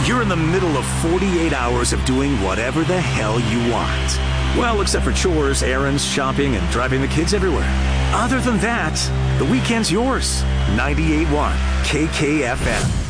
You're in the middle of 48 hours of doing whatever the hell you want. Well, except for chores, errands, shopping, and driving the kids everywhere. Other than that, the weekend's yours. 98.1 KKFM.